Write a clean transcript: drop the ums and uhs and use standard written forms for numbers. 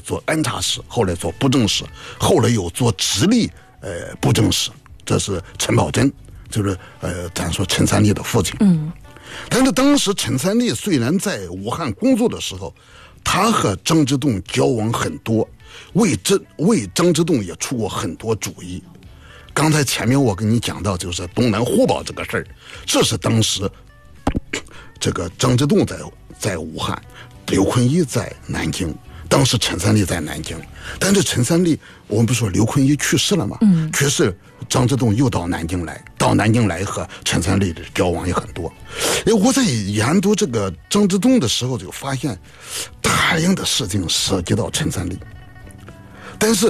做安察使，后来做布政使，后来又做直隶布政使。这是陈宝箴，就是咱说陈三立的父亲。但是当时陈三立虽然在武汉工作的时候，他和张之洞交往很多，为张之洞也出过很多主意。刚才前面我跟你讲到，就是东南互保这个事儿，这是当时这个张之洞在武汉，刘坤一在南京，当时陈三立在南京。但是陈三立，我们不说刘坤一去世了吗？去世，张之洞又到南京来和陈三立的交往也很多。我在研读这个张之洞的时候，就发现大量的事情涉及到陈三立，但是